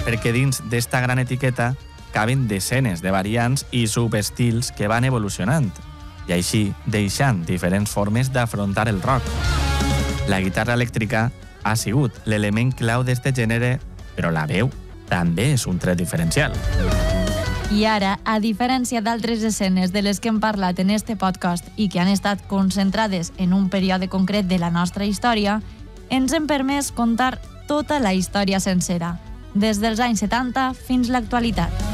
perquè dins d'esta gran etiqueta caben desenes de variants i subestils que van evolucionant, i així deixant diferents formes d'afrontar el rock. La guitarra elèctrica ha sigut l'element clau d'este gènere, però la veu també és un tret diferencial. I ara, a diferència d'altres escenes de les que hem parlat en este podcast i que han estat concentrades en un període concret de la nostra història, ens hem permès contar tota la història sencera, des dels anys 70 fins a l'actualitat.